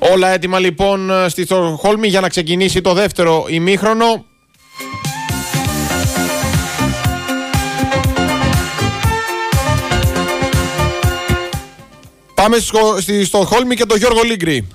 Όλα έτοιμα λοιπόν στη Στοκχόλμη για να ξεκινήσει το δεύτερο ημίχρονο. Πάμε στη Στοκχόλμη και τον Γιώργο Λίγκρη.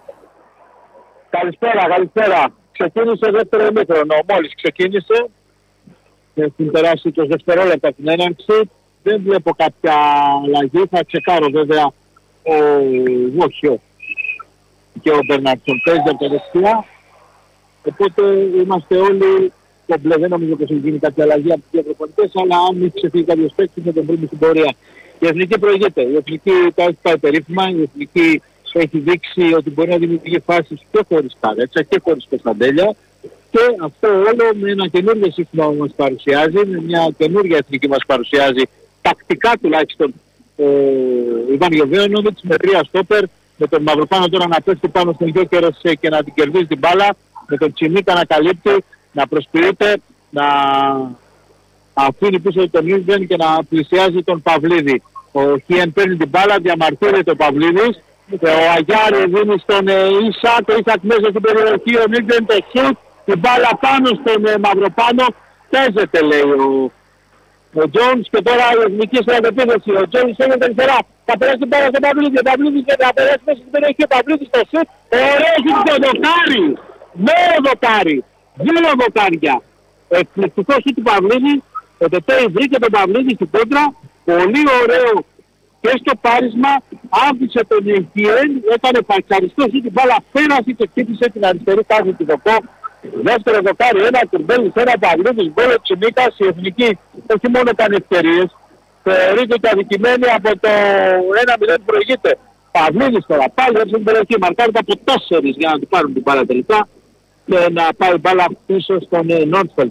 Καλησπέρα. Ξεκίνησε δεύτερο ημίχρονο. Μόλις ξεκίνησε. Έχουν περάσει 20 δευτερόλεπτα την έναρξη. Δεν βλέπω κάποια αλλαγή. Θα τσεκάρω βέβαια ο Βόχιο και ο Μπερνάρτσον παίζει από τα δεξιά. Οπότε είμαστε όλοι κομπλέ. Δεν νομίζω πως έχει γίνει κάποια αλλαγή από τους δύο προπονητές, αλλά αν μην ξεφύγει κάποιος παίκτης θα τον βρούμε στην πορεία. Η Εθνική προηγείται. Η Εθνική τα έχει πάει περίφημα. Η Εθνική έχει δείξει ότι μπορεί να δημιουργεί φάσεις και χωρίς Καρέτσα και χωρίς Κωνσταντέλια. Και αυτό όλο με ένα καινούργιο σύστημα που μας παρουσιάζει, με μια καινούργια εθνική μας παρουσιάζει, τακτικά τουλάχιστον, Ιβάν Γιοβέονοβιτς με 3 στόπερ, με τον Μαυροπάνο τώρα να πέφτει πάνω στον Γιώκερος και να την κερδίζει την μπάλα, με τον Τσιμίκα να καλύπτει, να προσποιείται, να αφήνει πίσω τον Ιλντεν και να πλησιάζει τον Παυλίδη. Ο Χιέν παίρνει την μπάλα, διαμαρτύρεται ο Παυλίδης, ο Αγιάρη δίνει στον Ισακ, ο Ισακ μέσα στην περιοχή, ο Ιλντεν το σουτ, την μπάλα πάνω στον Μαυροπάνο, παίζεται λέει ο Τζόνς και τώρα η εθνική στρατοπίδεση. Ο Τζόνς έγινε αριστερά. Θα περάσει την μπάλα στον Παυλίδη. Ο Παυλίδης θα περάσει μέσα στην περιοχή. Ο Παυλίδης στο σουτ. Ωραίος το δοκάρι. Νέο δοκάρι. 2 δοκάρια. Εκπληκτικό σουτ του Παυλίδη. Ο Τετέι βρήκε τον Παυλίδη στην κόντρα. Πολύ ωραίο και στο πάρισμα. Άφησε τον Εχιέν. Έκανε φαλτσαριστό σουτ. Την μπάλα πέρασε και χτύπησε την αριστερή κάθη του Δοκό. Δεύτερο δοκάρι, ένα Κουρμπέλης, ένα Παυλίδης, γκολ ο Τσιμίκας. Η εθνική όχι μόνο κάνει ευκαιρίες, θεωρείται και αδικημένη από το 1-0 που προηγείται. Παυλίδης τώρα πάλι έψε την περιοχή, μαρκάρεται από 4 για να του πάρουν την μπάλα τελικά και να πάει μπάλα πίσω στον Νόρτφελτ.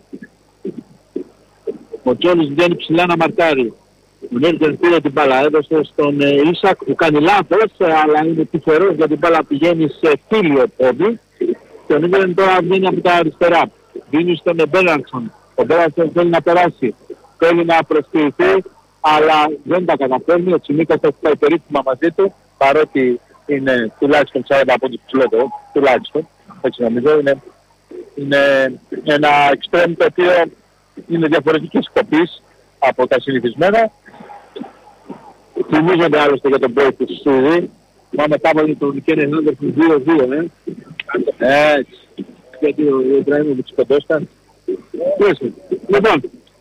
Ο Τζόνις βγαίνει ψηλά να μαρκάρει. Ο Νέρτζεν πήρε την μπάλα, έδωσε στον Ίσακ που κάνει λάθος, αλλά είναι τυχερός για την μπάλα πηγαίνει σε φίλιο πόδι. Και ο Νίγκερεν τώρα βγαίνει από τα αριστερά. Δίνει στον Μπέρναρτσον. Ο Μπέρναρτσον θέλει να περάσει. Θέλει να προσποιηθεί, αλλά δεν τα καταφέρνει. Ο Τσιμίκας θα πάει περίφημα μαζί του, παρότι είναι τουλάχιστον 40 από τους ψηλότερο. Τουλάχιστον. Έτσι νομίζω. Είναι ένα εξτρέμ το οποίο είναι διαφορετικής κοπής από τα συνηθισμένα. Θυμίζονται άλλωστε για τον Μπέιτ του Σούδη. Πάμε κάπου για τον Κένεν Άντερσον 2-2, έτσι. Γιατί ο Ιμπραήμοβιτς κοντώσταν. Λοιπόν,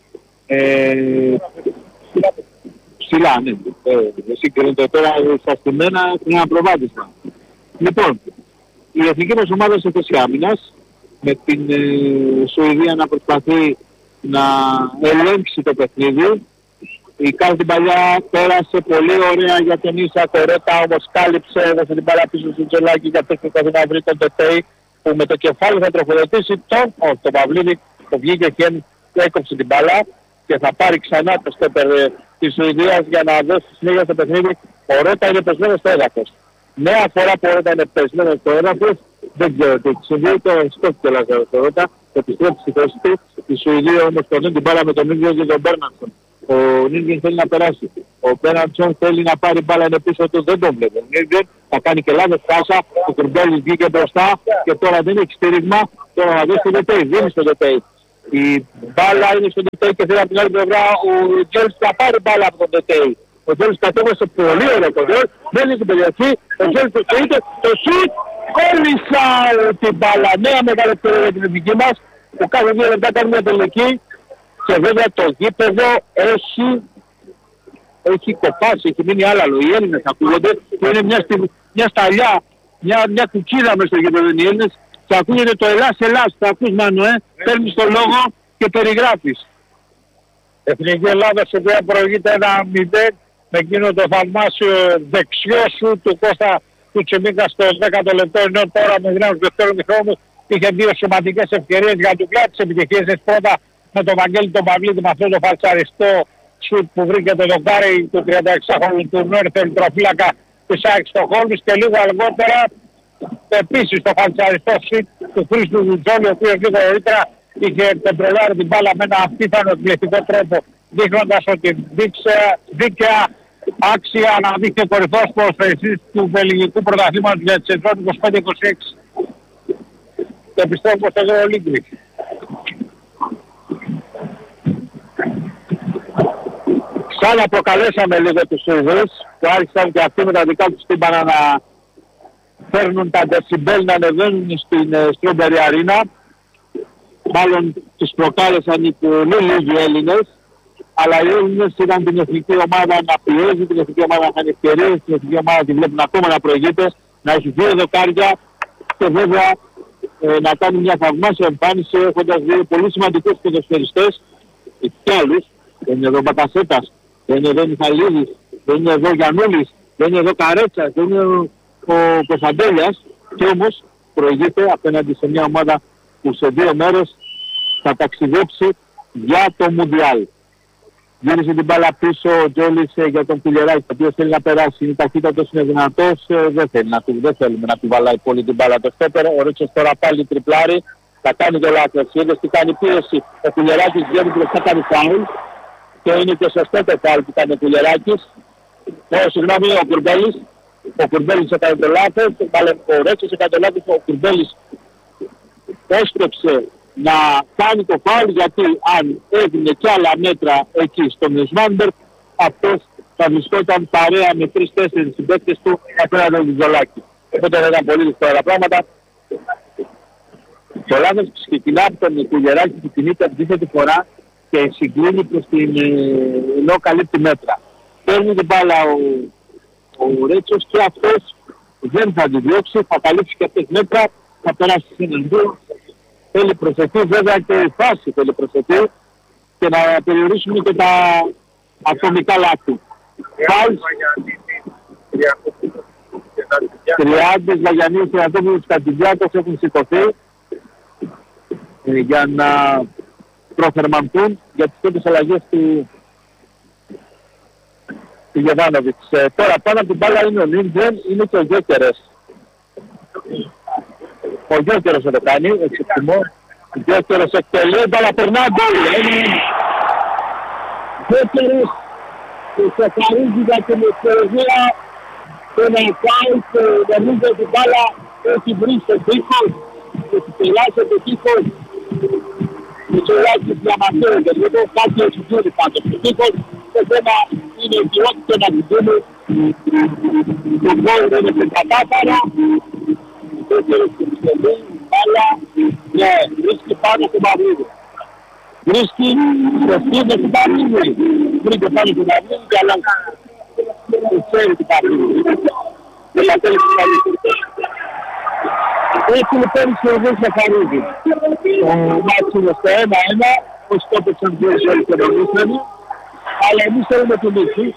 ψηλά, ναι. Συγκρίνεται τώρα στα στημένα, είναι ένα προβάδισμα. Λοιπόν, η εθνική μας ομάδα σε θέση άμυνας, με την Σουηδία να προσπαθεί να ελέγξει το παιχνίδι. Η κάθε την παλιά πέρασε πολύ ωραία για τον Ίσα Κορέτα, όμως κάλυψε, έδωσε την μπάλα πίσω στο Τζελάκι για αυτό που να βρει τον Τετέι που με το κεφάλι θα τροφοδοτήσει τον Παυλίδη που βγήκε και έκοψε την μπάλα και θα πάρει ξανά το στόπερ της Σουηδίας για να δώσει συνέχεια στο παιχνίδι. Ο Ρέτα είναι πεσμένος στο έδαφος. Νέα φορά που ο Ρέτα είναι πεσμένος στο έδαφος, δεν ξέρω τι έχει συμβεί, το σκέφτηκε ο Ρέτα, επιστρέφει στη θέση του. Η Σουηδία όμως παίρνει την μπάλα με τον ίδιο και τον Μπέρναρτσον. Ο Νίγκεν θέλει να περάσει. Ο Μπέρναρτσον θέλει να πάρει μπάλα, είναι πίσω του, δεν τον βλέπει. Ο Νίγκεν θα κάνει και λάθος πάσα, ο Κουρμπέλης βγήκε μπροστά και τώρα δεν έχει στήριγμα. Τώρα να δώσει το Ντετέι, δίνει στο Ντετέι. Η μπάλα είναι στο Ντετέι και θέλει από την άλλη πλευρά ο Τζέλς θα πάρει μπάλα από τον Ντετέι. Ο Τζέλς κατέβασε πολύ ωραίο κοντρόλ, μπαίνει στην περιοχή, ο Τζέλς το σουτ, το σουτ, κόλλησα την μπάλα. Νέα μεγάλη ευκαιρία για την εθνική μας, που κάθε 2 λεπτά κάνει μια τελική. Και βέβαια το γήπεδο έχει κοπάσει, έχει μείνει άλλαλο. Οι Έλληνες ακούγονται και είναι μια σταλιά, μια κουκκίδα μες στο γήπεδο οι Έλληνες και ακούγεται το Ελλάς, θα ακούς Μάνο, παίρνεις το λόγο και περιγράφεις. Εθνική Ελλάδα σε οποία προηγείται 1-0 με εκείνο το θαυμάσιο δεξιό σου του Κώστα του Τσιμίκα στο 10ο λεπτό, ενώ τώρα με δυνάμεις του δεύτερου μηχρόνου είχε 2 σημαντικές ευκαιρίες για του κλάδου της επιτυχίας. Πρώτα με τον Βαγγέλη τον Παυλίδη με αυτό το φαλτσαριστό σουτ που βρήκε το δοκάρι του 36χρονου του Νόρθελ τροφύλακα της ΑΕΚ Στοκχόλμης και λίγο αργότερα επίσης το φαλτσαριστό σουτ του Χρήστου Ζουτζόλη, ο οποίος λίγο νωρίτερα είχε κοντρολάρει την μπάλα με ένα απίθανο εκπληκτικό τρόπο, δείχνοντας ότι δίκαια άξια να δείχνει ο κορυφός ποδοσφαιριστής του βελγικού πρωταθλήματος για τη σεζόν 25-26. Και επιστρέφω στο Euroligue. Σαν προκαλέσαμε λίγο τους Σουηδούς που άρχισαν και αυτοί με τα δικά τους τύμπανα να φέρνουν τα δεσιμπέλ να ανεβαίνουν στην Strawberry Arena. Μάλλον τους προκάλεσαν οι πολύ λίγοι Έλληνες, αλλά οι Έλληνες είδαν την εθνική ομάδα να πιέζει, την εθνική ομάδα να κάνει ευκαιρίες, την εθνική ομάδα τη βλέπουν ακόμα να προηγείται, να έχει 2 δοκάρια και βέβαια να κάνει μια θαυμάσια εμφάνιση έχοντας δύο πολύ σημαντικούς ποδοσφαιριστές και άλλους. Δεν είναι εδώ Μπατασέτας, δεν είναι εδώ Μιχαλίδης, δεν είναι εδώ Γιαννούλης, δεν είναι εδώ Καρέτσας, δεν είναι ο Κωνσταντέλιας και όμως προηγείται απέναντι σε μια ομάδα που σε 2 μέρες θα ταξιδέψει για το Μουντιάλ. Γύρισε την μπάλα πίσω ο Τζόλης για τον Κουλιεράκη, ο οποίος θέλει να περάσει, είναι ταχύτατος, είναι δυνατός, δεν θέλουμε να του βαλάει πολύ την μπάλα το στέπερο. Ο Ρίτσος τώρα πάλι τριπλάρει, θα κάνει το λάθος, είδες τι κάνει πίεση, ο Κουλιεράκης βγαίνει μπροστά, κάνει φάουλ και είναι και σωστό το φάουλ που κάνει ο Κουλιεράκης. Συγγνώμη, ο Κουρμπέλης έκανε το λάθος, ο Ρίτσος έκανε το λάθος, ο Κουρμπέλης έστρεψε να κάνει το φάουλ, γιατί αν έδινε και άλλα μέτρα εκεί στο Νεσμάνμπεργκ, αυτός θα βρισκόταν παρέα με 3-4 συμπαίκτες του απέναντι του Ζολάκη. Οπότε δεν ήταν πολύ δύσκολα τα πράγματα. Το λάθος ξεκινά από τον Κουλιεράκη που κινείται αντίθετη φορά και συγκλίνει προς την ενώ καλύπτει μέτρα. Παίρνει την μπάλα ο Ρέτσος και αυτός δεν θα τη διώξει, θα καλύψει και αυτές μέτρα, θα περάσει σε έναν δύο. Θέλει προσοχή, βέβαια και η φάση θέλει προσοχή και να περιορίσουμε και τα ατομικά λάθη. Φάουλ, Τριάντες, Βαγιαννής και Ανατόπουλος Καντιδιάκος έχουν σηκωθεί για να προφερμανθούν για τις πρώτες αλλαγές του Γεβάνοβιτς. Τώρα πάνω από την μπάλα είναι ο Λίνγκρεν, είναι και ο Γιώκερες. Ο Γιώκερος θα το κάνει, εξυπτημό. Ο Γιώκερος εκτελεί, αλλά περνά γκολ. Γιώκερος ξεκαρίζει για την ευκαιρία των Εκάου και νομίζω ότι η μπάλα έχει βρει στο τείχος και έχει περάσει το τείχος. Ο Ζολάκης διαμαρτύρεται λίγο, κάτι έχει γίνει πάντως στο τείχος. Το θέμα είναι η ποιότητα να την δούμε. Το γκολ δεν είναι ξεκατάφαρα. Δεύτερος και πιστολή, μπάλα, ναι, βρίσκει πάνω στο Μαυρίδη. Βρίσκει στο Μαυρίδη. Βρίσκει πάνω στο Μαυρίδη, αλλά δεν ξέρει τι Μαυρίδη. Δεν θα θέλει τι Μαυρίδη. Έτσι λοιπόν σε οδούς με Μαυρίδη. Ο μάτς είναι στο 1-1, ο σκόπες σαν δύο όλοι και νομίσανε, αλλά εμείς θέλουμε την νίκη.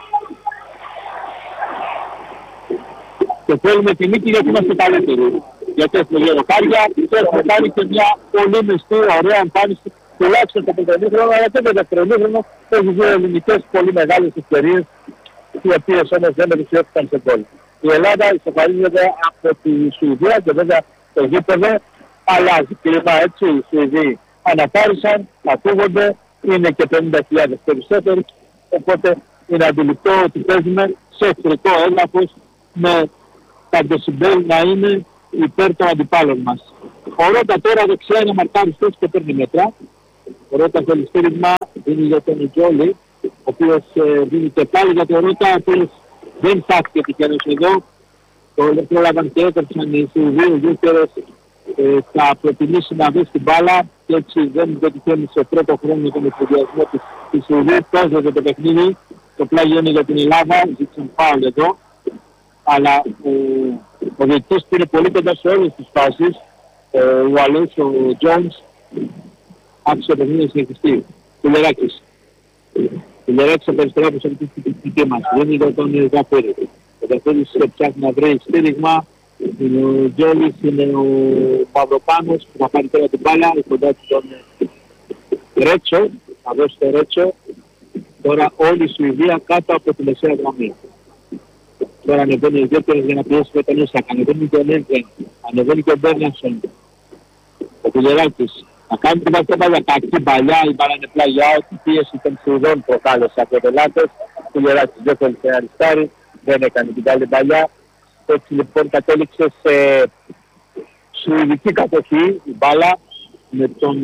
Και θέλουμε τη νίκη γιατί είμαστε καλύτεροι. Γιατί έχουμε λίγο κάρια και έχουμε κάνει και μια πολύ μεστή, ωραία εμφάνιση, τουλάχιστον το πρωτομήχρονο, αλλά και το δευτερομήχρονο, έχει δύο ελληνικές πολύ μεγάλες ευκαιρίες, οι οποίες όμως δεν μετουσιώθηκαν σε γκολ. Η Ελλάδα ισοφαρίζεται από τη Σουηδία και βέβαια το γήπεδο αλλάζει κλίμα, έτσι. Οι Σουηδοί αναπάρισαν, ακούγονται, είναι και 50.000 περισσότεροι, οπότε είναι αντιληπτό ότι παίζουμε σε εχθρικό έδαφος με τα δεσιμπέλ να είναι υπέρ των αντιπάλων μας. Ο Ρώτα τώρα δεξιά είναι μαρκάριστος και παίρνει μέτρα. Ο Ρώτα θέλει στήριγμα, δίνει για τον Τζόλι, ο οποίος δίνει και πάλι για τον Ρώτα, ο οποίος δεν φτάθηκε τυχαίνος εδώ. Το πρόλαβαν και έκαψαν οι Σουηδοί, Γιούκερες θα προτιμήσει να δει την μπάλα και έτσι δεν τυχαίνει σε πρώτο χρόνο τον εφοδιασμό της Σουηδίας. Παίζεται το παιχνίδι, το πλάγιο είναι για την Ελλάδα, ζήτησαν φάουλ εδώ. Αλλά ο διαιτητής που είναι πολύ κοντά σε όλες τις φάσεις, ο Αλές, ο Τζόνς, άφησε το παιχνίδι να συνεχιστεί. Κουλιεράκης. Κουλιεράκης από αριστερά προς αυτή την τεχνική μας. Δεν είναι τον Γαφέρη. Ο Γαφέρης ψάχνει να βρει στήριγμα. Ο Τζόλης είναι ο Παυροπάνος που θα πάρει τώρα την μπάλα. Κοντά του τον Ρέτσο. Θα δώσει το Ρέτσο. Τώρα όλη η Σουηδία κάτω από τη μεσαία γραμμή. Τώρα ανεβαίνει ο Γιώκερος για να πιέσει με τον Ίσακ, ανεβαίνει και ο Νέντρεν, ανεβαίνει και ο Μπέρνασον, ο Κουλιεράκης. Θα κάνει την παλιά κακή παλιά, η μπάλα είναι πλάγια out, η πίεση των Σουηδών προκάλεσε από το λάθος. Ο Γεράκης δεν θέλησε να ρισκάρει, δεν έκανε την καλή παλιά. Έτσι λοιπόν κατέληξε σε σουηδική κατοχή η μπάλα με τον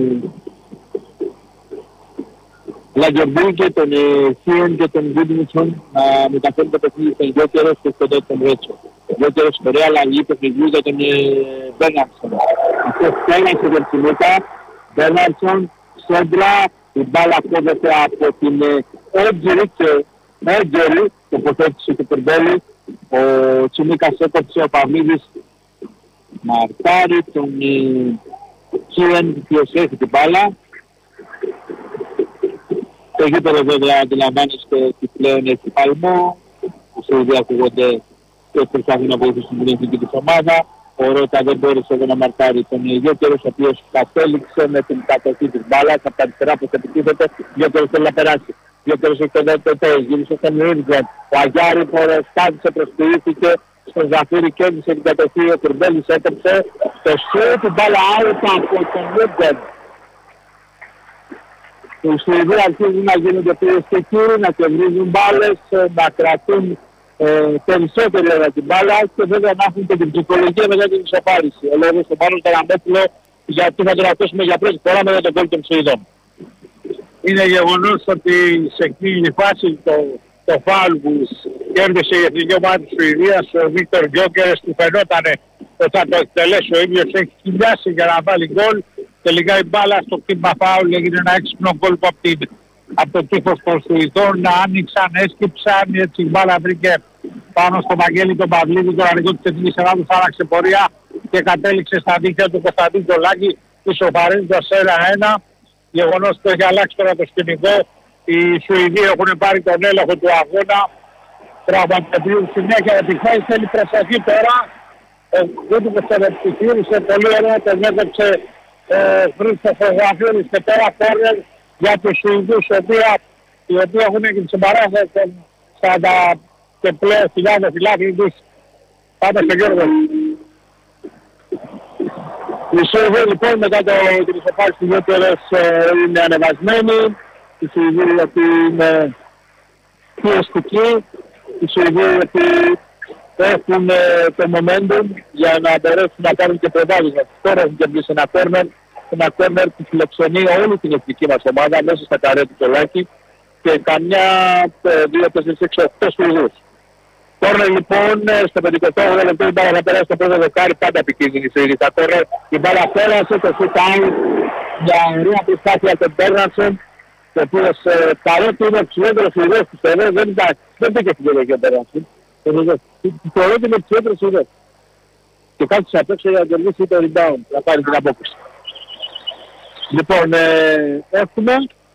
Λαγκερμπούλ και τον Χίον και τον Γκούντινσον να μεταφέρουν το παιχνίδι στον Γιώκερος και στον Τότον Ρέτσο. Ο Γιώκερος ωραία αλλαγή παιχνιδιού για τον Μπέρναρσον. Αυτός πέρασε τον Τσιμούτα, Μπέρναρσον, Σέντρα, η μπάλα κόβεται από την Ότζερη και Ότζερη, τοποθέτησε του Κουρμπέλη. Ο Τσιμίκας έκοψε, ο Παμίδης μαρτάρει τον Χίον, ποιος έχει την μπάλα. Το γήπεδο βέβαια αντιλαμβάνεστε ότι πλέον έχει παλμό. Οι Σουηδοί ακούγονται και προσπαθούν να βοηθήσουν την εθνική της ομάδα. Ο Ρώτα δεν μπόρεσε εδώ να μαρτάρει τον Γιώκερος, ο οποίος κατέληξε με την κατοχή της μπάλας από τα αριστερά που επιτίθεται. Ο Γιώκερος θέλει να περάσει. Ο Γιώκερος έχει το ΔΤΤ, γύρισε στον Ήρβεν. Ο Αγιάρη στάθησε, προσποιήθηκε. Στον Ζαφύρι κέρδισε την κατοχή, ο Κουρμπέλης έκοψε. Το σούτ, την μπάλα out από τον Ήρβεν. Οι Σουηδοί αρχίζουν να γίνονται πιεστικοί, να κερδίζουν μπάλες, να κρατούν περισσότερη ώρα την μπάλα και βέβαια να έχουν και την ψυχολογία μετά την ισοπάριση. Ο λόγος του Μάνου Καραμέτλο, γιατί θα τον ακούσουμε για πρώτη φορά μετά τον γκολ των Σουηδών. Είναι γεγονός ότι σε εκείνη τη φάση το φάουλ που κέρδισε η εθνική ομάδα της Σουηδίας, ο Βίκτορ Γιώκερες, του φαινόταν ότι θα το εκτελέσει ο ίδιος, έχει χιλιάσει για να βάλει γκολ. Τελικά η μπάλα στο κτήμα φάουλ έγινε ένα έξυπνο γκολ από το τείχος των Σουηδών, να άνοιξαν, έσκυψαν, έτσι η μπάλα βρήκε πάνω στο Βαγγέλη τον Παυλίδη, τον αρχηγό της Εθνικής Ελλάδος, άλλαξε πορεία και κατέληξε στα δίχτυα του Κωνσταντίνου Τζολάκη, ισοφαρίζοντας 1-1. Γεγονός που έχει αλλάξει τώρα το σκηνικό. Οι Σουηδοί έχουν πάρει τον έλεγχο του αγώνα, πραγματοποιούν συνέχεια επιθέσεις, θέλει προσοχή τώρα. Ο Γκούτικος τον επιχείρησε πολύ ωραία, τον έδωξε Χρήστος Γραφιούλης και τώρα κόρνερ για τους Σουηδούς, οι οποίοι έχουν και την συμπαράσταση των 40 και πλέον χιλιάδες φιλάθλους. Πάμε στον Γιώργο. Οι Σουηδοί λοιπόν μετά την ισοπάληση του Γιώκερες είναι ανεβασμένοι. Οι Σουηδοί ότι είναι πιεστικοί. Οι Σουηδοί ότι έχουν το momentum για να μπορέσουν να κάνουν και προβάδισμα. Τώρα έχουν κερδίσει ένα κόρνερ που φιλοξενεί όλη την εθνική μας ομάδα μέσα στα καρέ του Τζολάκη και καμιά 2-4-6-8 Σουηδούς. Κόρνερ λοιπόν στο 58 λεπτό η μπάλα θα περάσει στο πρώτο δεκάρι, πάντα επικίνδυνη η Σουηδία. Η μπάλα πέρασε, το shoot-out για ωραία προσπάθεια τον Μπέρναρσον, ο οποίος παρότι είναι ψηλότερος Σουηδός του Σουηδές, δεν πήγε στην κερδική ο Μπέρναρσον. Θεωρώ ότι είναι ψηλότερος Σουηδές. Και κάθισε απ' έξω για να κερδίσει το rebound, να πάρει την απόκριση. Λοιπόν, έχουμε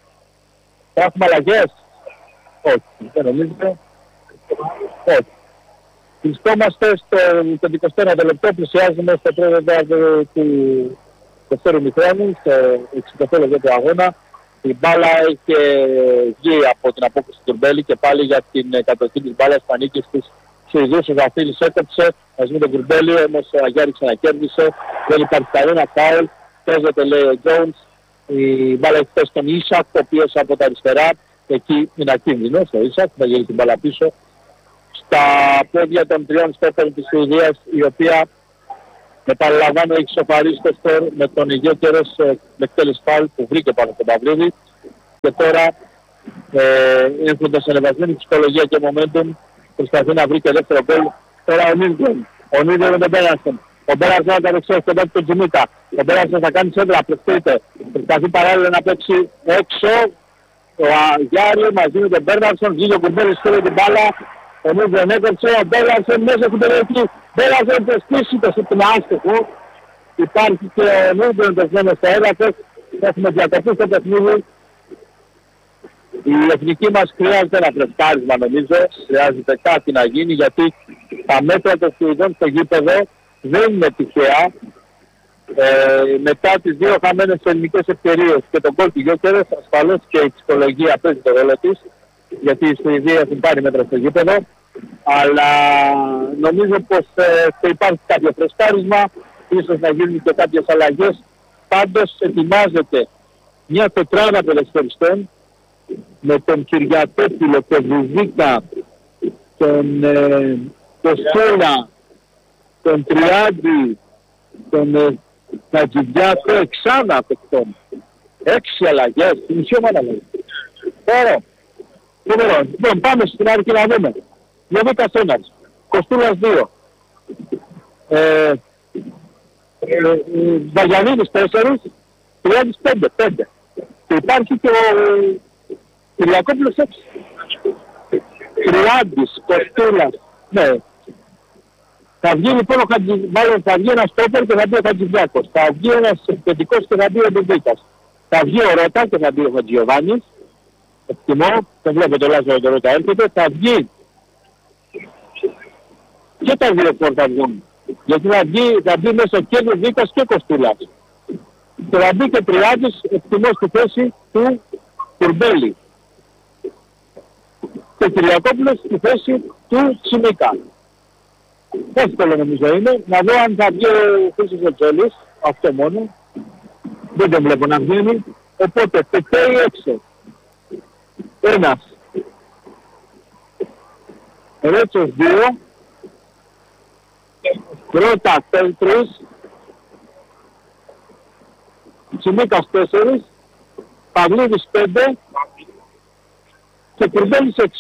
αλλαγές. Όχι, δεν νομίζω. Όχι. Βρισκόμαστε στο 21ο λεπτό, πλησιάζουμε στο πρώτο δεκάλεπτο του δεύτερου μηχρόνου, στο 68 λεπτό του αγώνα. Η μπάλα είχε βγει από την απόκριση του Κουρμπέλη και πάλι για την κατοχή της μπάλας που ανήκει στους Σουηδούς. Ο Ζαφίλης έκοψε μαζί με τον Κουρμπέλη, όμως ο Αγιάρης ξανακέρδισε. Δεν υπάρχει κανένα φάουλ. Παίζεται, λέει ο Jones. Η μπάλα έχει φτάσει στον Ίσακ, ο οποίος από τα αριστερά, εκεί είναι ακίνδυνος ο Ίσακ, θα γυρίσει την μπάλα πίσω. Στα πόδια των τριών στόπερ της Σουηδίας, η οποία επαναλαμβάνω έχει σοφαρίσει το σκορ με τον Γιώκερος με εκτέλεση φάουλ που βρήκε πάνω στον Παυλίδη. Και τώρα έχοντας ανεβασμένη ψυχολογία και momentum, προσπαθεί να βρει και δεύτερο γκολ. Τώρα ο Νίδεν με τον Μπέρναρσον. Ο Μπέρναρσον θα τα δεξιώσει στον παίκτη του Τζιμίτα. Ο Μπέρναρσον θα κάνει σέντρα, προχτείτε. Προσπαθεί παράλληλα να παίξει έξω. Ο Αγιάρη μαζί με τον Μπέρναρσον, βγήκε ο Κουρμπέλης πήρε την μπάλα. Ο Νίδεν έκοψε, ο Μπέρναρσον μέσα στην περιοχή. Μπέρναρσον θα στήσει το σύστημα άστοχο. Υπάρχει και ο Νίδεν το θέμα στο έδαφος. Έχουμε διακοπή στο παιχνίδι. Η εθνική μας χρειάζεται ένα φρεσκάρισμα νομίζω. Χρειάζεται κάτι να γίνει γιατί τα μέτρα των Σουηδών στο γήπεδο δεν είναι τυχαία. Μετά τις δύο χαμένες ελληνικές ευκαιρίες και τον γκολ του Γιώκερες, ασφαλώς και η ψυχολογία παίζει το ρόλο της, γιατί οι Σουηδοί έχουν πάρει μέτρα στο γήπεδο, αλλά νομίζω πως θα υπάρχει κάποιο φρεσκάρισμα, ίσως να γίνουν και κάποιες αλλαγές. Πάντως ετοιμάζεται μια τετράδα ποδοσφαιριστών, με τον Κυριατόπουλο, τον Βουζίκα, τον Στόλα, τον Τριάντη, τον Χατζηδιάκο, εξάδα παιχτών. 6 αλλαγές, τη μισή ομάδα λέει. Ωραία. Λοιπόν, πάμε στην αρχή να δούμε. Λεβίκας 1, Κοστούλας 2, Βαγιανίδης 4, Τριάντης 5. Και υπάρχει και ο Κυριακόπουλος 6. Τριάντης, Κοστούλας, ναι. Θα βγει λοιπόν μάλλον θα βγει ένας στόπερ και θα μπει ο Χατζηδιάκος. Θα βγει ένας επιθετικός και θα μπει ο Λεβίκας. Θα βγει ο Ρότα και θα μπει ο Χατζιωβάνης. Εκτιμώ, δεν βλέπω το Λάζαρο το Ρότα έρχεται. Θα βγει και τα δύο φόρ θα βγουν. Γιατί θα μπει μέσα και Λεβίκας και Κοστούλας. Και θα μπει και Τριάντης, εκτιμώ στη θέση του Κουρμπέλη. Και Κυριακόπουλος στη θέση του Τσιμίκα. Εύκολο νομίζω είναι. Να δω αν θα βγει ο Χρήστος Βετσόλης. Αυτό μόνο. Δεν τον βλέπω να βγαίνει. Οπότε πετάει έξω. Ένας. Ρέτσος 2. Ρότα 3. Τσιμίκας 4. Παυλίδης 5. Και Κουρμπέλης 6.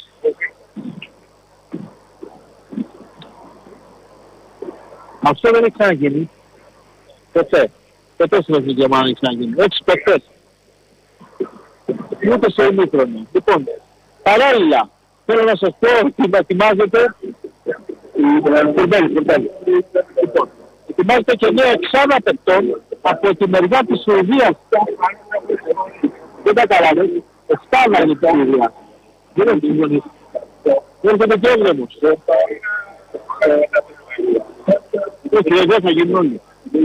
Αυτό δεν έχει ξαναγίνει. Ποτέ. Ποτέ στην εθνική ομάδα δεν έχει ξαναγίνει. 6 παιχτές. Ούτε σε ημίχρονο. Λοιπόν, παράλληλα, θέλω να σας πω ότι ετοιμάζεται Κουρμπέλη. Λοιπόν, ετοιμάζεται και μια εξάδα παιχτών από τη μεριά της Σουηδίας. Δεν τα καταλάβες. Εξάδα είναι η Σουηδία. Δεν έχει συμφωνήσει. Έρχεται και έβρεμος. Όχι, δεν θα γίνουν όλοι.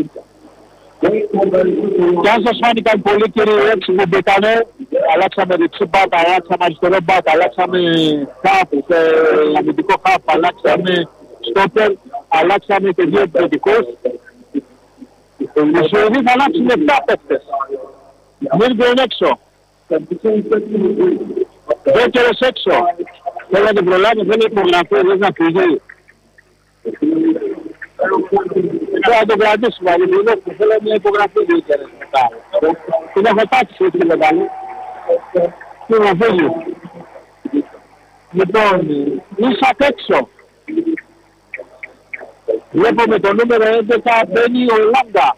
Και αν σας φάνηκαν πολύ κύριοι έξι που μπήκανε, αλλάξαμε δεξί μπάτα, αλλάξαμε αριστερό μπάτα, αλλάξαμε χαπ, αμυντικό χαπ, αλλάξαμε στόπερ, αλλάξαμε και 2 επιθετικούς. Οι Σουηδοί θα αλλάξουν 7 παίκτες. Μίλγκρον έξω. Δέκερος έξω. Θέλω να την προλάβει, δεν υπογραφεί, δεν να φύγει. Θα τον κρατήσουμε, αλλά θέλω μια υπογραφή δίκαιρες μετά. Την έχω τάξει έτσι μεγάλη. Τι να φύγει. Λοιπόν, Ίσακ έξω. Βλέπω με το νούμερο 11 μπαίνει ο Λάμντα.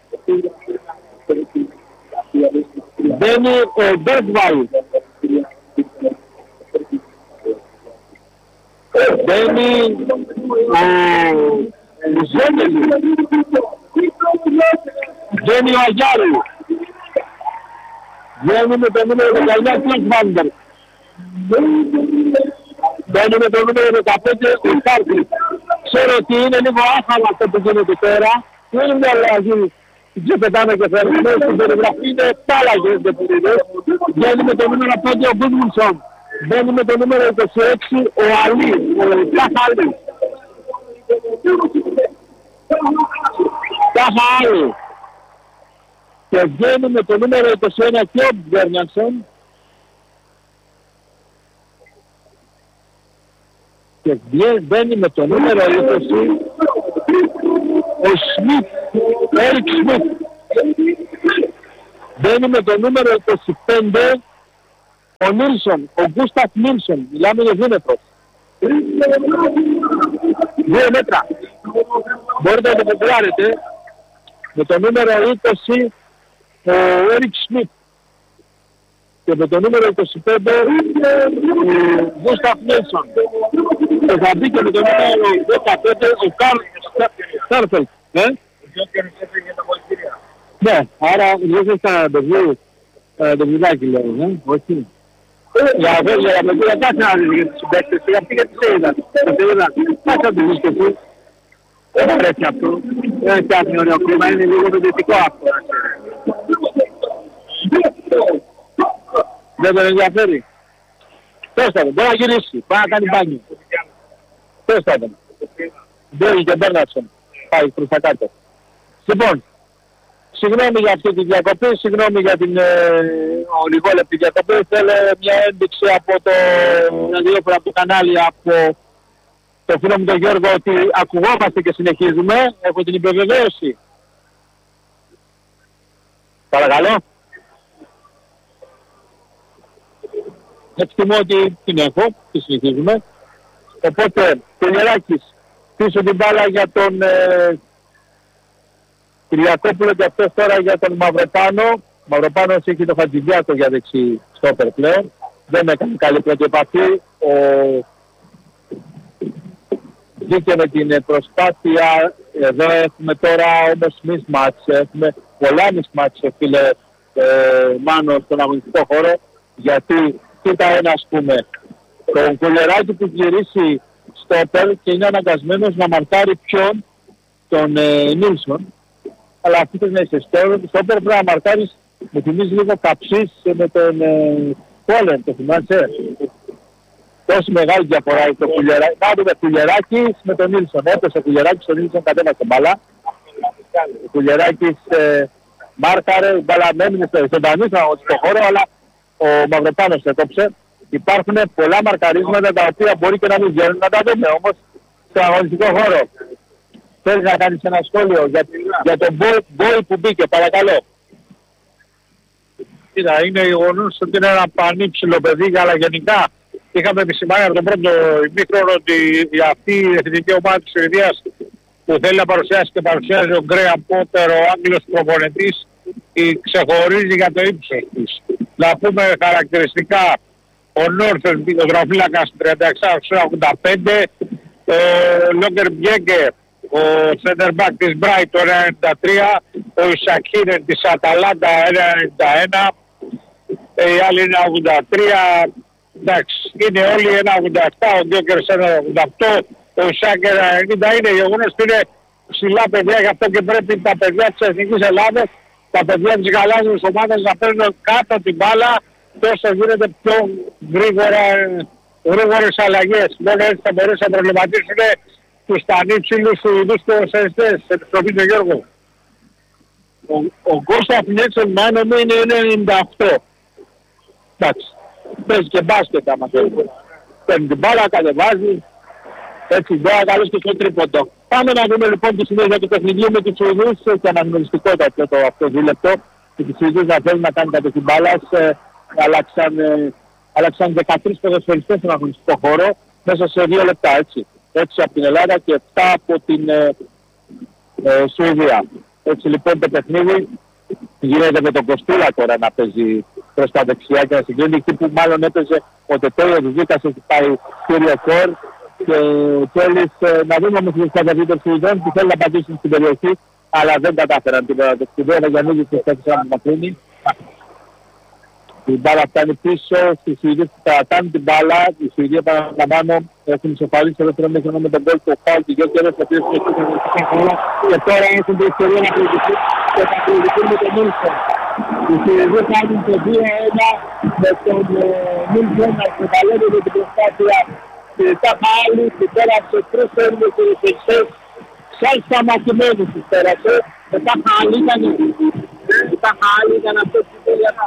Μπαίνει ο Μπέρτβαϊ. Μπαίνει ο Ζέμελη. Μπαίνει ο Αγιάρου. Μπαίνει με το νούμερο 19 Κλικβάντερ. Μπαίνει με το νούμερο 15 ο Κάρτη. Ξέρω ότι είναι λίγο άχαλα αυτό που γίνεται τώρα. Δεν είναι μια αλλαγή. Και πετάμε και φέρνουμε. Στην περιγραφή είναι 7 αλλαγές δεν πουλίδες. Μπαίνει με το νούμερο 5 ο Γκούντμουνσον. Μπαίνει με το νούμερο 26 ο Αλή. Ο Καχαλή. Καχαλή. Και βγαίνει με το νούμερο 21 και ο Μπέρνιανσον. Και μπαίνει με το νούμερο 20 ο Σμιτ, Έρικ Σμιτ. Μπαίνει με το νούμερο 25 ο Νίλσον, ο Γκούσταφ Νίλσον. Μιλάμε για 2 μέτρος. 2 μέτρα. Μπορείτε να το μετράρετε. Με το νούμερο 20 ο Έρικ Σμιτ. Και με το νούμερο 25 ο Γκούσταφ Νίλσον. Και θα μπει και με το νούμερο 15 ο Καρλ Στάρφελτ. Ναι, άρα δεν θα το βγει το βουλάκι λέω, όχι. Για να παιδιά κάτσε να δεις για τους συμπαίκτες και αυτοί γιατί σε είδαν. Κάτσε να τους δεις και εσύ. Δεν μου αρέσει αυτό. Δεν φτιάχνει ωραίο κλίμα, είναι λίγο δυτικό αυτό. Δεν τον ενδιαφέρει. Πες τα τον, μπορεί να γυρίσει, πάει να κάνει μπάνιο. Πες τα τον. Μπέρι και Μπέρνατσον. Πάει προς τα κάτω. Λοιπόν, Συγγνώμη για αυτή τη διακοπή, συγγνώμη για την ολιγόλεπτη διακοπή. Θέλω μια ένδειξη από το ραδιόφωνο, από το κανάλι, από το φίλο μου τον Γιώργο, ότι ακουγόμαστε και συνεχίζουμε. Έχω την υπερβεβαίωση. Παρακαλώ. Εκτιμώ ότι την έχω και συνεχίζουμε. Οπότε, Κουλιεράκης πίσω την μπάλα για τον Κυριακόπουλο και αυτός τώρα για τον Μαυροπάνο. Μαυροπάνος έχει το Χατζηδιάκο για δεξί στόπερ πλέον. Δεν έκανε καλή πρώτη επαφή. Βγήκε με την προσπάθεια. Εδώ έχουμε τώρα όμως μισμάτς. Έχουμε πολλά μισμάτς, φίλε Μάνο, στον αγωνιστικό χώρο. Γιατί κοίτα ένα, ας πούμε, τον Κουλιεράκη που γυρίσει στόπερ και είναι αναγκασμένος να μαρκάρει ποιον, τον Νίλσον. Αλλά αυτή την στόπερ πρέπει να μαρκάρεις, μου θυμίζει λίγο Καψής με τον Πόλεν, το θυμάσαι. Τόση μεγάλη διαφορά έχει το Κουλιεράκη. Να δούμε Κουλιεράκης με τον Νίλσον. Έπεσε ο Κουλιεράκης, ο Νίλσον κατέβασε μπάλα. Ο Κουλιεράκης μάρκαρε, μπάλα μένει στον Δανίσο στο χώρο, αλλά ο Μαυροπάνος έκοψε. Υπάρχουν πολλά μαρκαρίσματα τα οποία μπορεί και να μην βγαίνουν, να τα δούμε όμως στο αγωνιστικό χώρο. Θέλεις να κάνεις ένα σχόλιο για τον Μπόι που μπήκε, παρακαλώ. Κοίτα, είναι γεγονός ότι είναι ένα πανύψηλο παιδί, αλλά γενικά είχαμε επισημάνει από τον πρώτο ημίχρονο ότι αυτή η εθνική ομάδα της Σουηδίας που θέλει να παρουσιάσει και παρουσιάζει ο Γκρέαμ Πότερ, ο Άγγλος προπονητής, ξεχωρίζει για το ύψος της. Να πούμε χαρακτηριστικά, ο Νόρθεν, ο δρομφύλακας 36-85, ο Λόγκερ Μπιέγκε, ο Σέντερμπακ της Μπράιτον 93, ο Ισακίνεν της Αταλάντα 91, οι άλλοι είναι 83, εντάξει, είναι όλοι 1,87, ο Γκιόκερ 1,88, ο Ισάκερ 90, είναι γεγονός ότι είναι ψηλά παιδιά, γι' αυτό και πρέπει τα παιδιά της Εθνικής Ελλάδας, τα παιδιά της γαλάζιας ομάδας να παίρνουν κάτω την μπάλα, τόσο γίνεται πιο γρήγορες αλλαγές. Μόνο έτσι θα μπορέσουν να προβληματίσουν τους πανύψηλους Σουηδούς και οσαιστές. Σε επιστροφή του Γιώργου. Ο Κώστας Νίτσον μάνο μου είναι 98. Εντάξει. Παίζει και μπάσκετ άμα θέλει. Παίρνει την μπάλα, κατεβάζει. Έτσι μπορεί να καλέσει και στο τρίποντο. Πάμε να δούμε λοιπόν τη συνέχεια του παιχνιδιού με τους Σουηδούς και αναγνωριστικότητα αυτό δίλεπτο. Και τους Σουηδούς να θέλουν να κάνουν κατοχή μπάλας. Άλλαξαν 13 ποδοσφαιριστές στον αγωνιστικό χώρο μέσα σε 2 λεπτά, έτσι. 6 από την Ελλάδα και 7 από την Σουηδία. Έτσι λοιπόν το παιχνίδι γίνεται με τον Κοστούλα τώρα να παίζει προς τα δεξιά και να συγκρίνει. Εκεί που μάλλον έπαιζε ο Τετέλιος Βίκας, έχει πάει κύριο Κορ και θέλεις να δούμε όμως τις καταβίδες των Σουηδών που θέλουν να πατήσουν στην περιοχή, αλλά δεν κατάφεραν την ώρα. Το Σουηδία για νίγη και στέφησαν να μακρύνει. Η μπάλα φτάνει πίσω, οι Σουηδοί που κρατάνε την μπάλα, οι Σουηδοί επαναλαμβάνω έχουν ισοφαρίσει το δεύτερο μήχρονο με τον Μπόλ, το Φάουλ και Γιώκερες, ο οποίος είναι στην χώρα και τώρα έχουν την ευκαιρία να προηγηθούν και θα προηγηθούν με τον Νίλσον. Οι Σουηδοί κάνουν το 2-1 με τον Νίλσον να εκμεταλλεύεται με την προσπάθεια και τα πάλι και τώρα από τους 3 έρμες και τους εξές σαν σταματημένους τους πέρασε. Μετά πάλι ήταν αυτό που θέλει να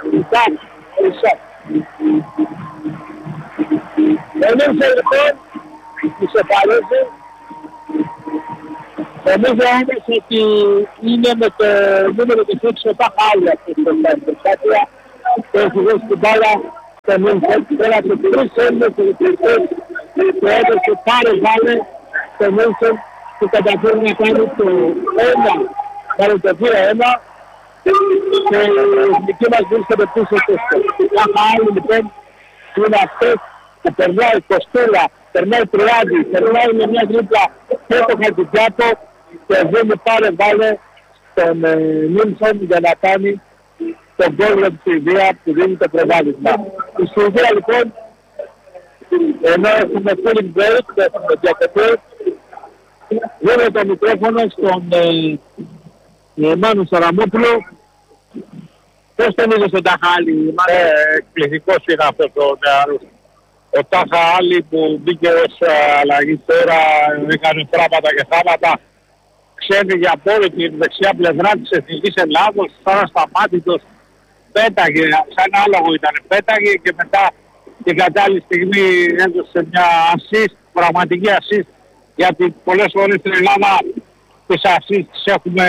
Νομίζω λοιπόν, ισοφαρίζει. Νομίζω όμως ότι είναι με το νούμερο της 6 μετά πάλι αυτή η προσπάθεια. Το έχει δώσει την μπάλα στο Μίνσεν. Πέρασε 3 Έλληνες και 3 και έδωσε πάρε βάλε στο Μίνσεν που καταφέρει να κάνει το 1, κάνει το 2-1. Και η εθνική μας βρίσκεται πίσω στο κάθε άλλη λοιπόν είναι αυτές που περνάει Κοστούλα, περνάει Τριάδη, περνάει με μια τρίπλα και το Χατζηδιάκο και δίνει πάρε βάλε στον Νίλσον για να κάνει τον γκολ για τη Σουηδία που δίνει το προβάδισμα. Η Σουηδία λοιπόν, ενώ έχουμε cooling break και έχουμε διακοπή, δίνει το μικρόφωνο στον Μάνο Σαραμόπουλο. Πώς τον είδες τον Ταχάλη? Εκπληκτικός είναι αυτός ο νεαρός. Ο Ταχάλη που μπήκε ως αλλαγή τώρα, έκανε πράγματα και θάματα. ξέφυγε από όλη την δεξιά πλευρά της Εθνικής Ελλάδος, τώρα σταμάτητος, πέταγε, σαν άλογο ήταν, πέταγε και μετά την κατάλληλη στιγμή έδωσε μια assist, πραγματική assist, γιατί πολλές φορές στην Ελλάδα τις assist τις έχουμε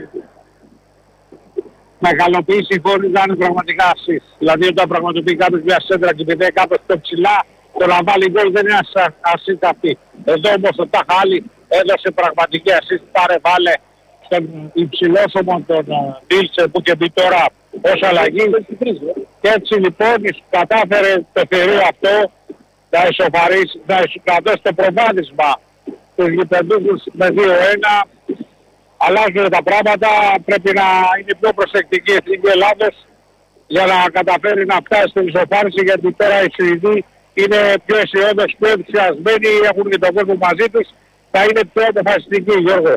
μεγαλοποιήσει χωρίς να είναι πραγματικά assist. Δηλαδή όταν πραγματοποιεί κάποιος μια σέντρα και πηδάει κάπως πιο ψηλά, το να βάλει γκολ δεν είναι assist αυτή. Εδώ όμως ο Ταχάλη έδωσε πραγματική assist, πάρε βάλε στον υψηλόσωμο τον Νίλσε που και μπει τώρα ως αλλαγή. Και έτσι λοιπόν κατάφερε το θηρίο αυτό να ισοφαρίσει, να δώσει το προβάδισμα στους γηπεδούχους με 2-1. Αλλάζουν τα πράγματα, πρέπει να είναι πιο προσεκτική η Εθνική Ελλάδος για να καταφέρει να φτάσει στην ισοφάριση, γιατί τώρα οι Σουηδοί είναι πιο αισιόδοξοι, πιο ενθουσιασμένοι, έχουν και τον κόσμο μαζί τους, θα είναι πιο αποφασιστικοί, Γιώργο.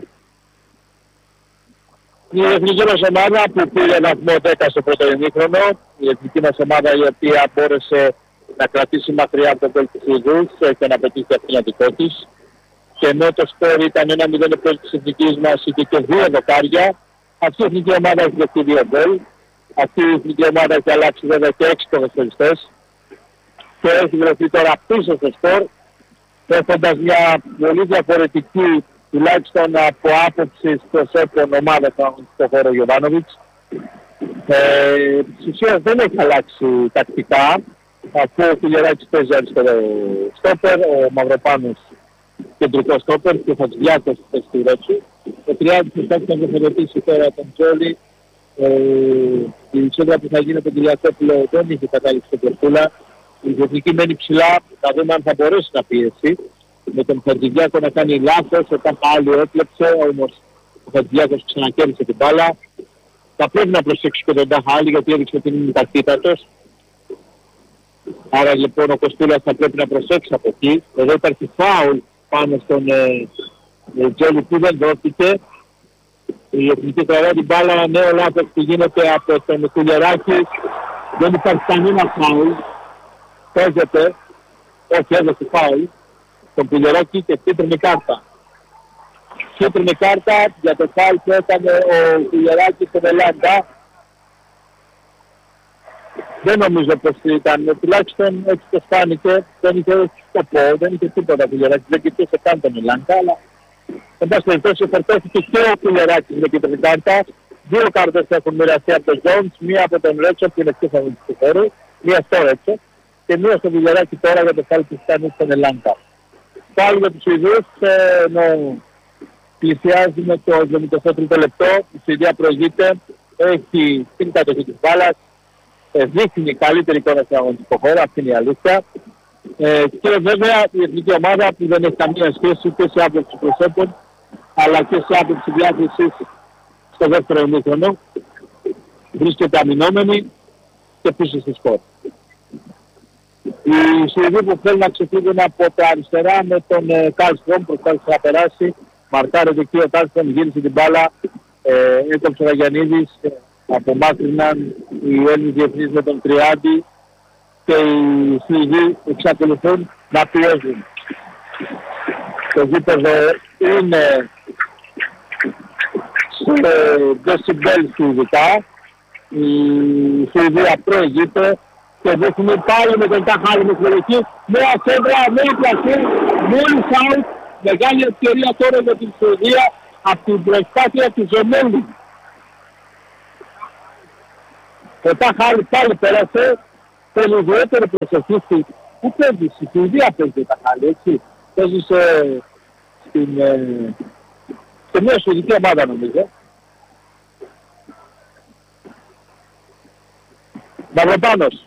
Η εθνική μας ομάδα που πήρε βαθμό 10 στο πρώτο ημίχρονο, η εθνική μας ομάδα η οποία μπόρεσε να κρατήσει μακριά από τον γκολ του Σουηδούς και να πετύχει αυτήν της. Και ενώ το σκορ ήταν 1-0 υπέρ της εθνικής μας, είχε και 2 δοκάρια. Αυτή η εθνική ομάδα έχει δεχτεί 2 γκολ. Αυτή η εθνική ομάδα έχει αλλάξει βέβαια και 6 ποδοσφαιριστές. Και έχει βρεθεί τώρα πίσω στο σκορ, έχοντας μια πολύ διαφορετική, τουλάχιστον από άποψη προσώπων ομάδα στον χώρο Γιωβάνοβιτς. Της ουσίας δεν έχει αλλάξει τακτικά, αφού ο Κουλιεράκης παίζει αριστερό στόπερ, ο Μαυροπάνος κεντρικό στόπερ και ο Χατζηδιάκος στη ρέψη. Ο Τριάδης προσπάθησε να διαφορετήσει τώρα τον Τζόλι. Η σέντρα που θα γίνει από τον Κυριακόπουλο δεν είχε κατάληξη στην Περκούλα. Η Εθνική μένει ψηλά, να δούμε αν θα μπορέσει να πιέσει. Με τον Χατζηδιάκο να κάνει λάθος, όταν πάλι έκλεψε, όμως ο Χατζηδιάκος ξανακέρδισε την μπάλα. Θα πρέπει να προσέξει και τον Ταχάλη, γιατί έδειξε ότι είναι ταχύτατος. Άρα λοιπόν ο Κοστούλας θα πρέπει να προσέξει από εκεί. Εδώ υπάρχει φάουλ πάνω στον Τζόλι που δεν δόθηκε. Η Εθνική τραβά την μπάλα, ένα νέο λάθος που γίνεται από τον Κουλιεράκη. Δεν υπάρχει κανένα φάουλ. Παίζεται, όχι έδωσε φάουλ, τον Κουλιεράκη και κίτρινη κάρτα. Κίτρινη κάρτα για το φάουλ που έκανε ο Κουλιεράκης στον Ελλάντα. Δεν νομίζω πως ήταν, τουλάχιστον έτσι το φάνηκε, δεν είχε σκοπό, δεν είχε τίποτα Κουλιεράκης, δεν κοιτούσε καν τον Ελλάντα, αλλά εν πάση περιπτώσει φορτώθηκε και ο Κουλιεράκης με κίτρινη κάρτα. 2 κάρτες έχουν μοιραστεί από τον Τζόντς, μία από τον Ρέτσο που είναι εκτός αγωνιστικού χώρου, μία στο Ρέτσο και μία στο Κουλιεράκη τώρα για το φάουλ που κάνει στον Ελλάντα. Πάλι για τους Σουηδούς, ενώ πλησιάζουμε το 74ο λεπτό, η Σουηδία προηγείται, έχει την κατοχή της μπάλας, δείχνει καλύτερη εικόνα στον αγωνιστικό χώρο, αυτή είναι η αλήθεια. Και βέβαια η εθνική ομάδα που δεν έχει καμία σχέση και σε άποψη προσώπων, αλλά και σε άποψη διάθεσης στο δεύτερο ημίχρονο, βρίσκεται αμυνόμενη και πίσω στη σκορ. Οι Σουηδοί που θέλουν να ξεφύγουν από τα αριστερά με τον Κάλστρομ προσπάθησε να περάσει, μαρκάρεται εκεί ο Κάλστρομ, γύρισε την μπάλα, έκοψε ο Ραγιαννίδης, απομάκρυναν οι Έλληνες διεθνείς με τον Τριάντη και οι Σουηδοί εξακολουθούν να πιέζουν. Το γήπεδο είναι σε δεσιμπέλ σουηδικά, η Σουηδία προηγείται και δείχνει πάλι με τον Ταχάλη με περιοχή, νέα σέντρα, νέα πλασί, μόλις out, μεγάλη ευκαιρία τώρα για την Σουηδία από την προσπάθεια του Ζεμέλη. Ο Ταχάλη πάλι πέρασε, θέλει ιδιαίτερη προσοχή στη... Πού παίζει, στη Σουηδία παίζει ο Ταχάλη, έτσι. Παίζει σε μια σουηδική ομάδα νομίζω. Μαυροπάνος.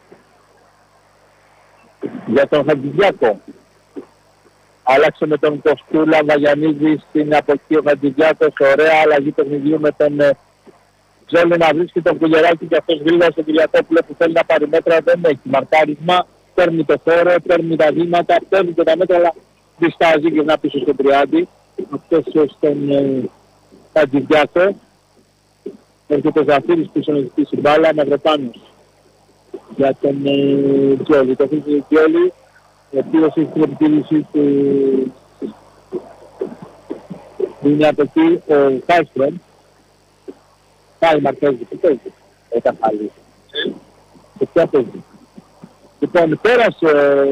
Για τον Χατζηδιάκο. Άλλαξε με τον Κοστούλα, Βαγιανίδη στην αποχή ο Χατζηδιάκος. Ωραία αλλαγή παιχνιδιού με τον Τζόλι να βρίσκει τον Κουλιεράκη και αυτός γρήγορα στον Κυριακόπουλο που θέλει να πάρει μέτρα. Δεν έχει μαρκάρισμα. Παίρνει το χώρο, παίρνει τα βήματα, παίρνει και τα μέτρα, αλλά διστάζει και να πίσω στον Τριάντη. Αυτός στον Χατζηδιάκο. Έρχεται ο Ζαφύρης πίσω να ζητήσει μπάλα, Μαυροπάνος για τον Τζόλι. Το αφήνει ο Τζόλι, ο οποίος έχει την επιτήρηση του Είναι από εκεί ο Χάιστρομ. Πάλι μαρτέζει, τι παίζει. Όταν πάλι. Και ποια παίζει. Λοιπόν, πέρασε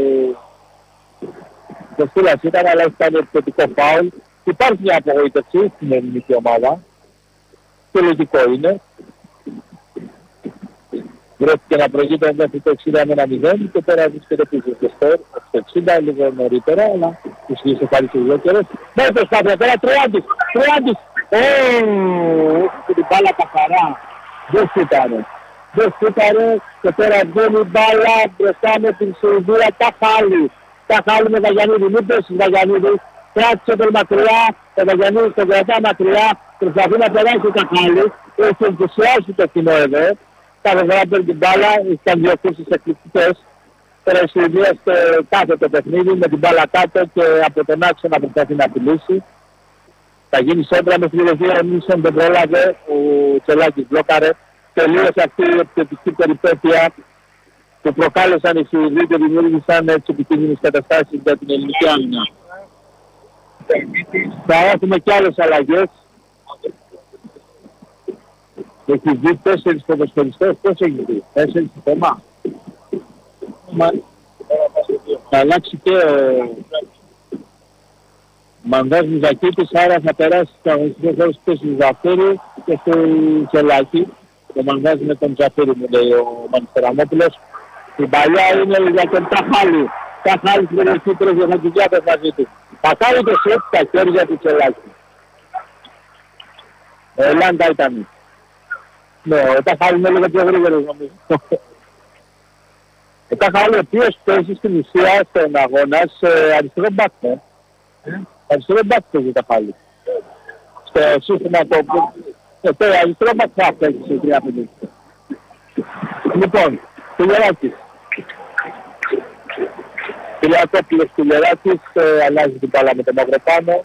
το Στήλας ήταν, αλλά ήταν επιθετικό φάουλ. Υπάρχει μια απογοήτευση στην ελληνική ομάδα. Και λογικό είναι. Βρέθηκε να προηγείται μέχρι το 60 με 1-0 και τώρα βρίσκεται πίσω στο σκορ. Στο 60 λίγο νωρίτερα, αλλά τους είχε πάρει τους δύο καιρές. Δεν προσπάθεια τώρα, Τριάντης. Και την μπάλα καθαρά. Δεν σούταρε. Και τώρα βγαίνει η μπάλα μπροστά με την Σουηδία. Τα χάλει με Βαγιανίδη. Μην πέσεις Βαγιανίδη. Κράτησε τον μακριά. Το Βαγιανίδη τον κρατά μακριά. Προσπαθεί να περάσει τα χάλει. Έχει ενθουσιάσει το κοινό εδώ. Κάθε φορά παίρνει την μπάλα. Ήταν δύο κούρσεις εκπληκτικές. Τώρα η Σουηδία κάθε το παιχνίδι με την μπάλα κάτω και από τον άξονα προσπαθεί να απειλήσει. Θα γίνει σέντρα με φιλοδοξία, Νίλσον δεν πρόλαβε, ο Τσελάκης μπλόκαρε. Τελείωσε αυτή η επιθετική περιπέτεια που προκάλεσαν οι Σουηδοί και δημιούργησαν έτσι επικίνδυνες καταστάσεις για την ελληνική άμυνα. Θα έχουμε και άλλες αλλαγές. Έχει δει 4 ποδοσφαιριστές, πώς έχει δει, 4 στο θέμα. Θα αλλάξει και Μανδάς Μιζακίτης, άρα θα περάσει στα αγωνιστικές ώρες του Ζαφύρη και στο Τσελάκη. Το Μανδάς με τον Ζαφύρη μου λέει ο Μανιστεραμόπουλος. Η παλιά είναι για τον Ταχάλη. Ταχάλη στην περιοχή τρέχει να την διάθεση μαζί του. Θα κάνει το σετ στα χέρια του Τσελάκη. Λάντα ήταν. Ναι, ο Ταχάλη είναι λίγο πιο γρήγορος νομίζω. Ο Ταχάλη ο οποίος παίζει στην ουσία στον αγώνα σε αριστερό μπάκ. Αριστερό μπακ παίζει τα πάλι. Στο σύστημα το αριστερό μπακ θα παίζει σε 3-5. Λοιπόν, Κουλιεράκης. Κουλιεράκης αλλάζει την μπάλα με τον Μαυροπάνο.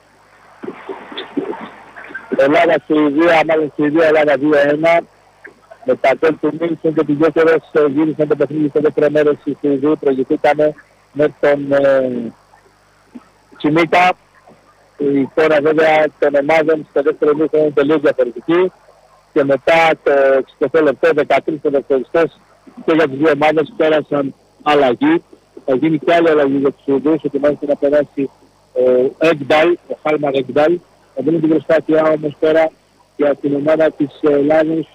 Ελλάδα-Σουηδία, μάλλον Σουηδία-Ελλάδα 2-1. Με τα γκολ του Νίλσον και τις δύο φορές γύρισαν το παιχνίδι στο δεύτερο μέρος οι Σουηδοί. Προηγηθήκανε με τον Τσιμίκα. Η εικόνα βέβαια των ομάδων στο δεύτερο μήχρονο είναι τελείως διαφορετική και μετά το 60 λεπτό 13 ποδοσφαιριστές και για τις δύο ομάδες πέρασαν αλλαγή. Θα γίνει και άλλη αλλαγή για τους Σουηδούς, ετοιμάζεται να περάσει ο Χάλμαρ Εκντάλ. Θα δίνει την προσπάθειά όμως τώρα για την ομάδα της Ελλάδας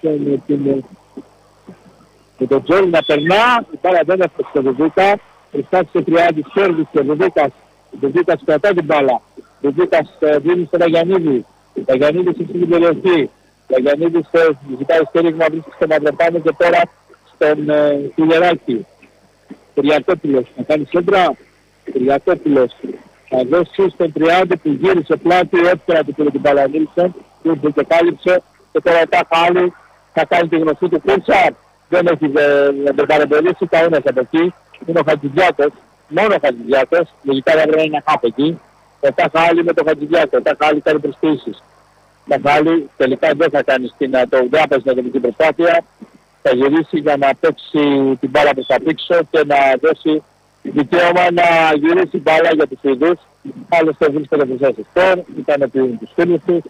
με τον Τζόλ να περνά. Η μπάλα δεν έφτασε στο Βεβίκα. Προσπάθησε 30 σέρβις και Βεβίκας κρατά την μπάλα. Βεβίκας δίνει στον Αγιαννίδη. Ο Αγιαννίδης έχει την περιοχή. Ο Αγιαννίδης ζητάει στήριγμα, βρίσκει στο Μαυροπάνο και τώρα στον Κουλιεράκη. Κυριακόπουλος να κάνει σέντρα. Κυριακόπουλος θα δώσει στον 30 που γύρισε πλάτη, εύκολα του πήρε την μπάλα Νίλσον. Του και κάλυψε και τώρα τα Χάλη θα κάνει τη γνωστή του κούρσα. Δεν έχει δεν παρεμποδίσει κανένας από εκεί. Είναι ο Χατζηδιάκος. Μόνο ο Χατζηδιάκος, λογικά δεν πρέπει να χάπει εκεί. Ο Ταχάλη με τον Χατζηδιάκο. Ο Ταχάλη κάνει προσποίησεις. Ο Ταχάλη τελικά δεν θα κάνει στην ατομική προσπάθεια. Θα γυρίσει για να παίξει την μπάλα προς τα πίξω και να δώσει δικαίωμα να γυρίσει μπάλα για τους Σουηδούς. Άλλωστε βρίσκεται μπροστά στο σκορ, ικανοποιούν τους φίλους τους.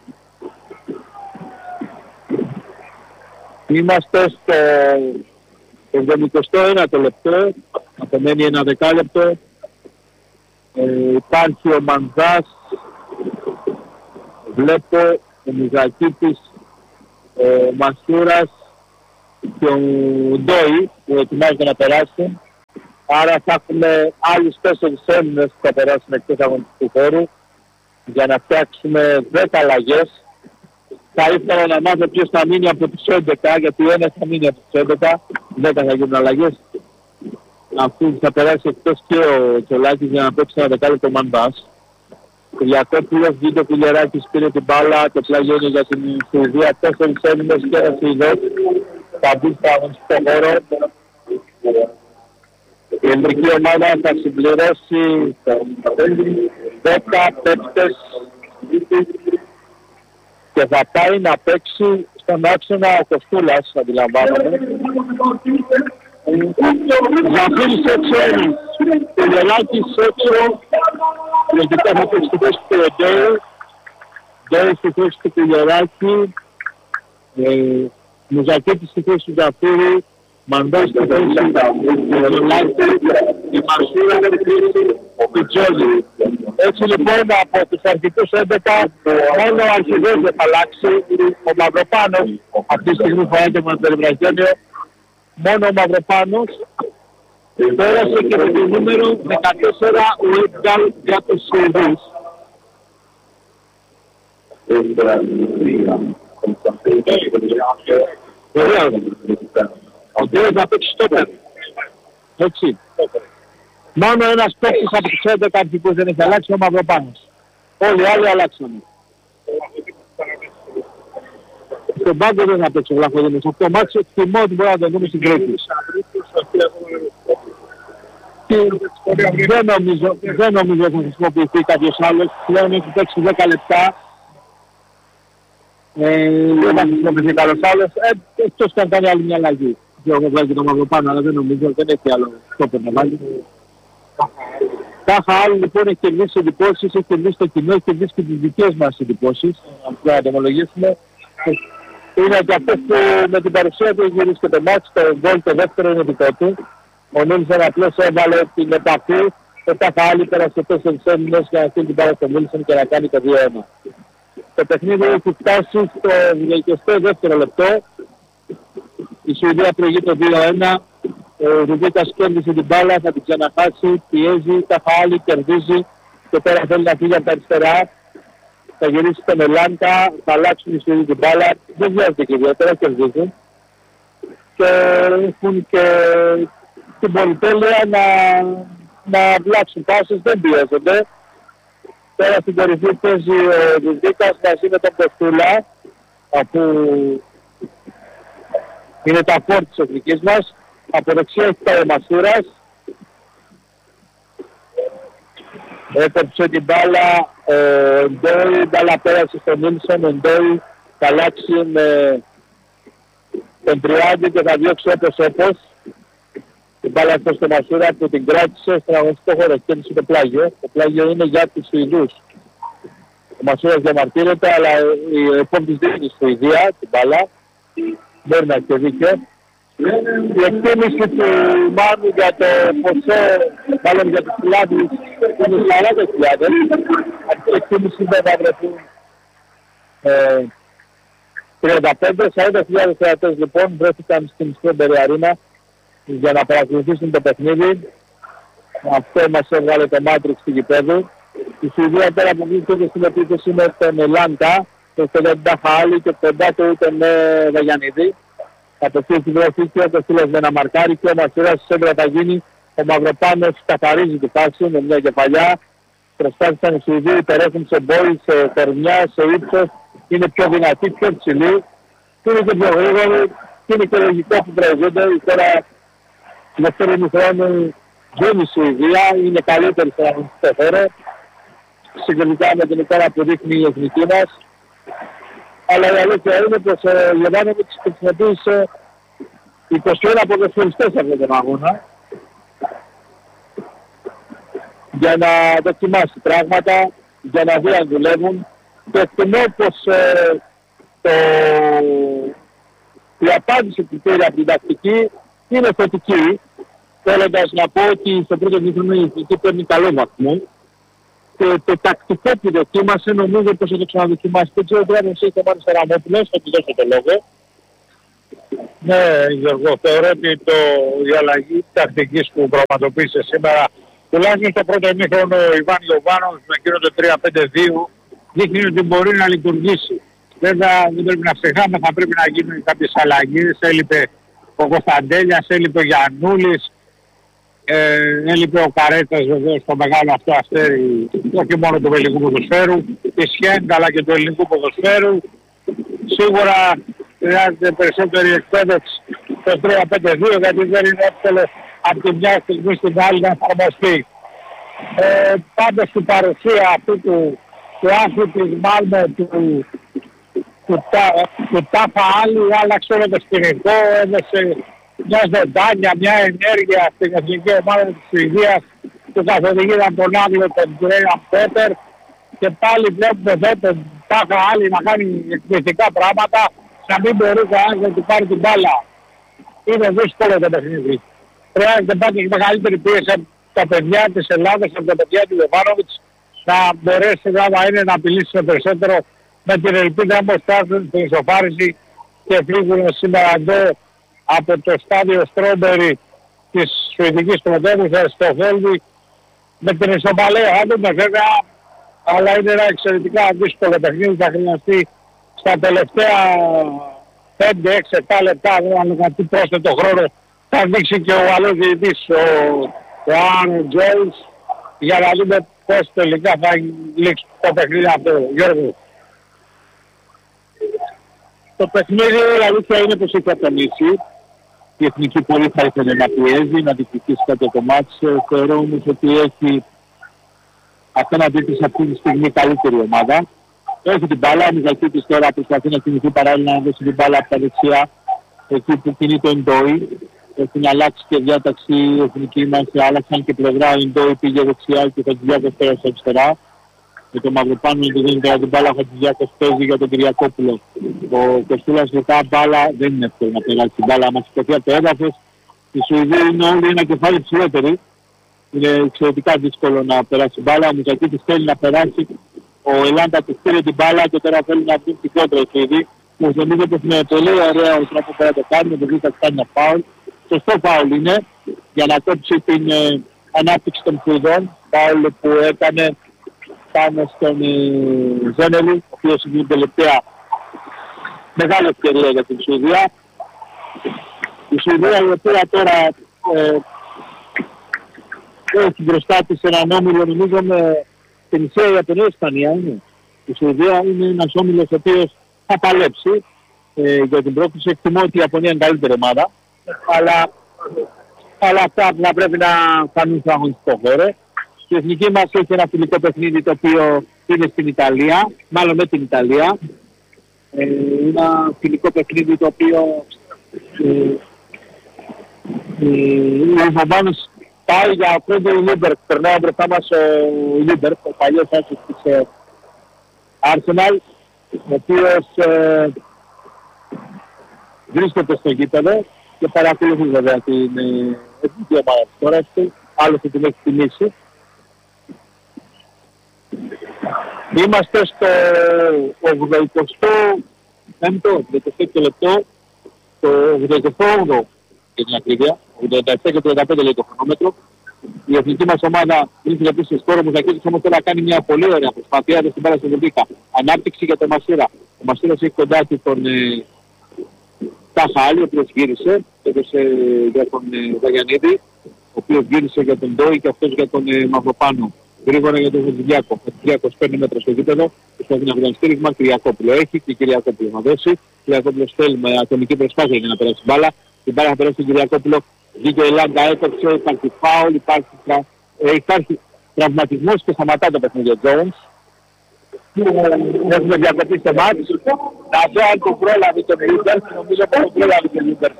Είμαστε στο 71ο λεπτό, απομένει ένα δεκάλεπτο. Υπάρχει ο Μανδάς, βλέπω ο Μιζακίτης, ο Μασούρας και ο Ντόι που ετοιμάζονται να περάσουν. Άρα θα έχουμε άλλους 4 Έλληνες που θα περάσουν εκτός αγωνιστικού χώρου για να φτιάξουμε 10 αλλαγές. Θα ήθελα να μάθω ποιος θα μείνει από τους 11, γιατί ένας θα μείνει από τους 11, 10 θα γίνουν αλλαγές. Αφού θα περάσει εκτός και ο Τσολάκης για να παίξει ένα δεκάλεπτο Μανδάς. Ο Διακόπουλος, Βίντο Κουλιεράκης πήρε την μπάλα, το πλάγιο είναι για την Σουηδία, 4 Έλληνες και ένας Σουηδός. Θα μπει στο αγωνιστικό χώρο. Η ελληνική ομάδα θα συμπληρώσει 10 παίκτες και θα πάει να παίξει στον άξονα ο Κοστούλας, αντιλαμβάνομαι. Ζαφύρης έξω, Κουλιεράκης έξω, λογικά θα παίξει το θέση του Εντέου. Ντόι στη θέση του Κουλιεράκη, Μουζακίτη στη θέση του Ζαφούρη, Μαντός στη θέση του Ζολάκη, η Μασούρα στη θέση του Τζόλη. Έτσι λοιπόν από τους αρχικούς 11 μόνο ο αρχηγός δεν θα αλλάξει, ο Μαυροπάνος, αυτή τη στιγμή φαίνεται με το Περιβραχένιο, μόνο ο Μαυροπάνος πέρασε και με το νούμερο 14 ο Έντγκαλ για τους Σουηδούς. Ο Ντόι θα παίξει στόπερ. Έτσι. Μόνο ένας παίκτης από τους 11 αρχικούς δεν έχει αλλάξει, ο Μαυροπάνος. Όλοι οι άλλοι αλλάξανε. Στον πάγκο δεν θα παίξει ο Βλαχοδήμος. Αυτό το μάτσο εκτιμώ ότι μπορεί να το δούμε στην Κρήτη. Δεν νομίζω ότι θα χρησιμοποιηθεί κάποιος άλλος. Πλέον έχει παίξει 10 λεπτά. Δεν θα χρησιμοποιηθεί κάποιος άλλος. Εκτός και αν κάνει άλλη μια αλλαγή. Και εγώ βγάζει το Μαυροπάνο, αλλά δεν νομίζω, δεν έχει άλλο στόπερ να βάλει. Κάθε άλλο λοιπόν έχει κερδίσει εντυπώσεις, έχει κερδίσει το κοινό, έχει κερδίσει και τις δικές μας εντυπώσεις. Αυτό να το ομολογήσουμε. Είναι και αυτός που με την παρουσία του έχει γυρίσει και το μάτς, το γκολ το δεύτερο είναι δικό του. Ο Νίλσον απλώς έβαλε την επαφή, το κάθε άλλη πέρασε 4 έμεινες για να στείλει την πάρα στο Νίλσον και να κάνει το 2-1. Το παιχνίδι έχει φτάσει στο 22ο λεπτό. Η Σουηδία προηγεί το 2-1. Ο Ρουβίκας κέρδισε την μπάλα, θα την ξαναχάσει, πιέζει, τα χάλη, κερδίζει και τώρα θέλει να φύγει από τα αριστερά. Θα γυρίσει τον Ελάντα, θα αλλάξουν οι Σουηδοί την μπάλα, δεν βιάζεται και ιδιαίτερα, κερδίζουν. Και έχουν και την πολυτέλεια να βλάξουν πάσες, δεν πιέζονται. Τώρα στην κορυφή παίζει ο Ρουβίκας μαζί με τον Κοστούλα, αφού είναι τα φόρ της εθνικής μας. Από δεξιά έχει τα Μασούρας. Έκοψε την μπάλα ο Ντόι, η μπάλα πέρασε στον Νίλσον, ο Ντόι θα αλλάξει με τον Τριάντη και θα διώξει όπως. Την μπάλα αυτό στο Μασούρα που την κράτησε στον αγωνιστικό χώρο, κέρδισε το πλάγιο. Το πλάγιο είναι για τους Σουηδούς. Ο Μασούρας διαμαρτύρεται, αλλά η επόμενη δίνει στη Σουηδία την μπάλα. Μπορεί να έχει δίκιο. Η εκτίμηση του Μάνου για το ποσό, μάλλον για τους φιλάδους, είναι 40.000. Αυτή η εκτίμηση δεν θα βρεθούν 35-40.000 θεατές λοιπόν βρέθηκαν στην Στρόμπερη Αρίνα για να παρακολουθήσουν το παιχνίδι. Αυτό μας έβγαλε το Μάτριξ στη γηπέδου. Η Σουηδία πέρα που βρίσκεται στην επίθεση με τον Ελάντα, τον Στελέντα Χάλη και τον Τάτο τον Βαγιανίδη. Από εκεί έχει βρεθεί και ο Στήλος με ένα μαρκάρι και ο Μασούρας στη σέντρα θα γίνει. Ο Μαυροπάνος καθαρίζει τη φάση με μια κεφαλιά. Προσπάθησαν οι Σουηδοί, υπερέχουν σε μπόι, σε κορμιά, σε ύψος. Είναι πιο δυνατοί, πιο ψηλοί. Είναι και πιο γρήγοροι. Είναι και λογικό που προηγούνται. Τώρα τη δεύτερη ημιχρόνου δεν η Σουηδία, είναι καλύτερη στο αγωνιστικό χώρο. Συγκριτικά με την εικόνα που δείχνει η εθνική μας. Αλλά η αλήθεια είναι πως ο Γιωβάνοβιτς χρησιμοποίησε 21 ποδοσφαιριστές αυτόν τον αγώνα για να δοκιμάσει πράγματα, για να δει αν δουλεύουν και εκτιμώ πως η απάντηση που πήρε από την τακτική είναι θετική, θέλοντας να πω ότι στο πρώτο μήχρονο η εθνική παίρνει καλό βαθμό και το τακτικό που δοκίμασε νομίζω πως θα το ξαναδοκιμάσει. Δεν ξέρω αν εσύ το Μάνος Σαραμόπουλος, θα του δώσω το λόγο. Ναι, Γιώργο, θεωρώ ότι η αλλαγή τακτικής που πραγματοποίησε σήμερα, τουλάχιστον στο πρώτο ημίχρονο ο Ιβάν Γιωβάνος με εκείνο το 3-5-2 δείχνει ότι μπορεί να λειτουργήσει. Βέβαια δεν πρέπει να ξεχάμε, θα πρέπει να γίνουν κάποιες αλλαγές. Έλειπε ο Κωνσταντέλιας, έλειπε ο Γιαννούλης, έλειπε ο Καρέτας βεβαίως στο μεγάλο αυτό αστέρι, όχι μόνο του ελληνικού ποδοσφαίρου, τη Σχέντα αλλά και του ελληνικού ποδοσφαίρου. Σίγουρα χρειάζεται περισσότερη εκπαίδευση στο 3-5-2 γιατί δεν είναι εύκολο από τη μια στιγμή στην άλλη να εφαρμοστεί. Πάντως στην παρουσία αυτού του άθλου της Μάλμε του Τάφα Άλλη άλλαξε όλο το σκηνικό, έδωσε μια ζωντάνια, μια ενέργεια στην εθνική ομάδα της Σουηδίας που καθοδηγεί από τον Άγγλο τον Γκρέαμ Πότερ και πάλι βλέπουμε εδώ τον κάθε άλλη να κάνει εκπληκτικά πράγματα, να μην μπορεί κανένας να του πάρει την μπάλα. Είναι δύσκολο το παιχνίδι. Χρειάζεται πάντα και μεγαλύτερη πίεση από τα παιδιά της Ελλάδας, από τα παιδιά του Λεβάνοβιτς, να μπορέσει να είναι να απειλήσει περισσότερο, με την ελπίδα όμως φτάσουν στην ισοφάριση και φύγουν σήμερα εδώ από το στάδιο Στρόμπερι της Σουηδικής πρωτεύουσας στο Βέλγι με την ισοπαλία. Θα δούμε βέβαια, αλλά είναι ένα εξαιρετικά δύσκολο παιχνίδι. Θα χρειαστεί στα τελευταία 5-6-7 λεπτά, αν κάτι πρόσθετο χρόνο, θα δείξει και ο άλλος διαιτητής, ο Άρον Τζόινς, για να δούμε πώς τελικά θα λήξει το παιχνίδι αυτό. Γιώργο. Το παιχνίδι η αλήθεια είναι πως έχει ατονίσει. Η εθνική πολύ θα ήθελε να πιέζει, να διεκδικήσει κάτι το μάτς. Θεωρώ όμως ότι έχει απέναντί της αυτή τη στιγμή καλύτερη ομάδα. Έχει την μπάλα, ο Μιχαλκίδης τώρα προσπαθεί να κινηθεί παράλληλα να δώσει την μπάλα από τα δεξιά. Εκεί που κινείται ο Ντόι. Έχουν αλλάξει και διάταξη η εθνική μας, άλλαξαν και πλευρά. Ο Ντόι πήγε δεξιά και ο Χατζηδιάκος τώρα στα αριστερά. Με το Μαυροπάνο του δίνει τώρα την μπάλα, ο Χατζηδιάκος παίζει για τον Κυριακόπουλο. Ο Κωστούλας μετά μπάλα, δεν είναι εύκολο να περάσει την μπάλα, μας σηκωθεί από το έδαφος. Οι Σουηδοί είναι όλοι ένα κεφάλι ψηλότεροι. Είναι εξαιρετικά δύσκολο να περάσει την μπάλα. Ο Μιζακίτης θέλει να περάσει. Ο Ελάντα του πήρε την μπάλα και τώρα θέλει να βγει την κόντρα οι Σουηδοί. Μου νομίζω πως είναι πολύ ωραίο ο τρόπο που θα το κάνει, γιατί θα κάνει ένα φάουλ. Σωστό φάουλ είναι για να κόψει την ανάπτυξη των Σουηδών. Φάουλ που έκανε πάνω στον Ζένελη, ο οποίος είναι τελευταία μεγάλη ευκαιρία για την Σουηδία. Η Σουηδία η οποία τώρα έχει μπροστά της έναν όμιλο, νομίζω με την Ισία Ιαπωνία Ισπανία είναι. Η Σουηδία είναι ένας όμιλος ο οποίος θα παλέψει για την πρόκληση. Εκτιμώ ότι η Ιαπωνία είναι καλύτερη ομάδα, αλλά αυτά να πρέπει να φανούν στο αγωνιστικό χώρο. Η εθνική μας έχει ένα φιλικό παιχνίδι το οποίο είναι στην Ιταλία, μάλλον με την Ιταλία. Ένα φιλικό παιχνίδι το οποίο ο Βαμπάνος πάει για Φρέντερ Λίμπερ. Περνάει μπροστά μας ο Λίμπερ, ο παλιός άσος της Arsenal, ο οποίος βρίσκεται στο γήπεδο και παρακολουθεί βέβαια την εθνική ομάδα της χώρας του, άλλωστε την έχει τιμήσει. Είμαστε στο 85ο λεπτό, το 88ο για την ακρίβεια, 87 και 35 λέει το χρονόμετρο. Η εθνική μας ομάδα βρίσκεται επίσης στο χώρο Μουζακίδης, όμως τώρα κάνει μια πολύ ωραία προσπάθεια εδώ στην μπάλα στην Βελγίκα. Ανάπτυξη για τον Μασούρα. Ο Μασούρας έχει κοντά του τον Ταχάλη, ο οποίος γύρισε, έδωσε για τον Βαγιανίδη, ο οποίος γύρισε για τον Ντόι και αυτός για τον Μαυροπάνο. Γρήγορα για τον Χατζηδιάκο. Ο Χατζηδιάκος παίρνει μέτρα στο γήπεδο, προσπαθεί να βγάλει στήριγμα. Κυριακόπουλο έχει και Κυριακόπουλο να δώσει. Κυριακόπουλος θέλει με ατομική προσπάθεια για να περάσει την μπάλα. Την μπάλα θα περάσει τον Κυριακόπουλο. Βγήκε η Λάντα, έκοψε, υπάρχει φάουλ, υπάρχει τραυματισμός και σταματά το παιχνίδι ο Τζόουνς. Έχουμε διακοπή στο μάτς. Να δω αν τον πρόλαβε τον Λίμπερ. Νομίζω πως τον πρόλαβε τον Λίμπερ.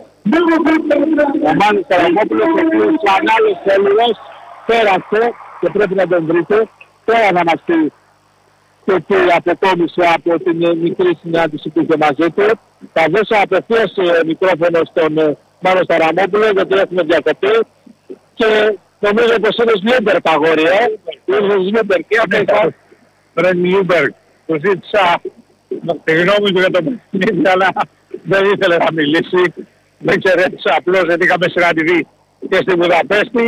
Ο Μάνος Καραγόπουλος, ο οποίος ανάλογος θέλοντας πέρασε και πρέπει να τον βρείτε. Τώρα να μας πει και τι αποκόμισε από την μικρή συνάντηση που είχε μαζί του. Θα δώσω απευθείας μικρόφωνο στον Μάνο Σταραμόπουλο, γιατί έχουμε διακοπή και νομίζω πως είναι Σλίμπερ τα αγόρια. Είναι Σλίμπερ και αυτό. Φρεν Λίμπερ, του ζήτησα τη γνώμη του για το παιχνίδι, αλλά δεν ήθελε να μιλήσει. Δεν ξερέτησα απλώς, γιατί είχαμε συναντηθεί και στη Βουδαπέστη.